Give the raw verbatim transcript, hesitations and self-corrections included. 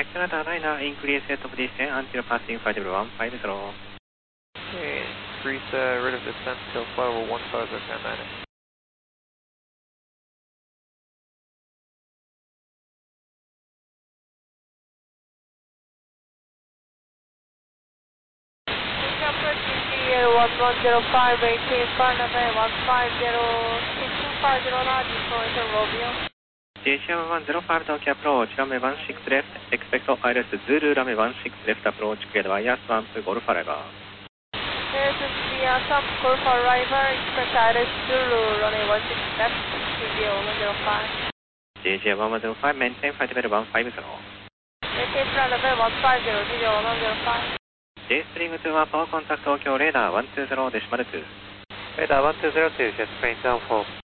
Check radar liner, increase rate of descent until passing flight level one five zero. Okay, increase uh, rate of descent till flight level one five zero, ten nine. one one zero five, maintain Farnham one five zero, six two five zero, large, Hotel Romeo. J C M one zero five Tokyo approach, runway one six left, expect I L S Zulu, runway one six left approach, cleared via swamp to Golf arrival. Yes, it's via swamp Golf arrival, expect I L S Zulu, runway one six left, J C M one zero five. J C M one zero five, maintain flight level one five zero. Maintain flight level one five zero, J C M one zero five. J-Spring two one, power contact Tokyo, radar one two zero decimal two. Radar one two zero two, jet spring down four.